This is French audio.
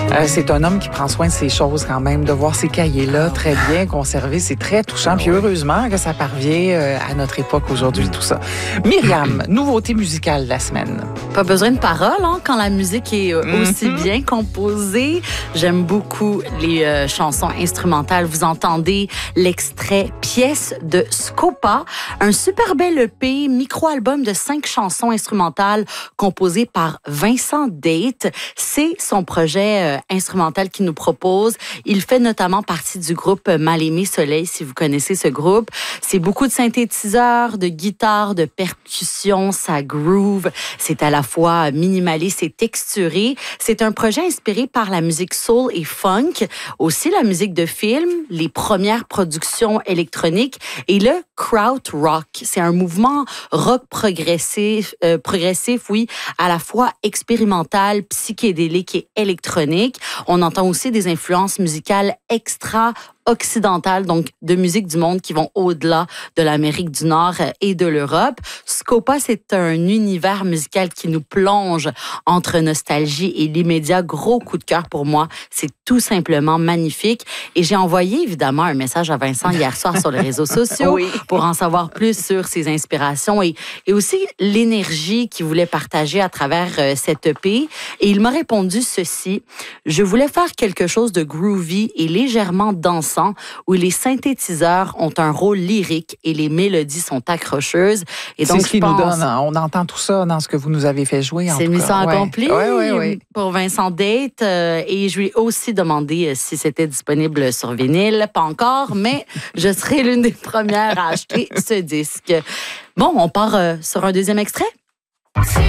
C'est un homme qui prend soin de ses choses quand même, de voir ces cahiers-là très bien conservés. C'est très touchant. Puis heureusement que ça parvient à notre époque aujourd'hui, tout ça. Myriam, nouveauté musicale de la semaine. Pas besoin de paroles quand la musique est aussi bien composée. J'aime beaucoup les chansons instrumentales. Vous entendez l'extrait Pièce de Scopa, un super bel EP, micro-album de 5 chansons instrumentales composées par Vincent Date. C'est son projet instrumental qu'il nous propose. Il fait notamment partie du groupe Mal-Aimé Soleil, si vous connaissez ce groupe. C'est beaucoup de synthétiseurs, de guitares, de percussions, ça groove. C'est à la fois minimaliste et texturé. C'est un projet inspiré par la musique soul et funk, aussi la musique de film, les premières productions électroniques et le krautrock. C'est un mouvement rock progressif, oui, à la fois expérimental, psychédélique et électronique. On entend aussi des influences musicales extra-occidentales, donc de musique du monde qui vont au-delà de l'Amérique du Nord et de l'Europe. Scopa, c'est un univers musical qui nous plonge entre nostalgie et l'immédiat. Gros coup de cœur pour moi. C'est tout simplement magnifique. Et j'ai envoyé évidemment un message à Vincent hier soir sur les réseaux sociaux pour en savoir plus sur ses inspirations et aussi l'énergie qu'il voulait partager à travers cette EP. Et il m'a répondu ceci: je voulais faire quelque chose de groovy et légèrement dansant où les synthétiseurs ont un rôle lyrique et les mélodies sont accrocheuses. Et donc, c'est ce qui nous donne. On entend tout ça dans ce que vous nous avez fait jouer. C'est mission accomplie oui. Pour Vincent Date. Et je lui ai aussi demandé si c'était disponible sur vinyle. Pas encore, mais je serai l'une des premières à acheter ce disque. Bon, on part sur un deuxième extrait.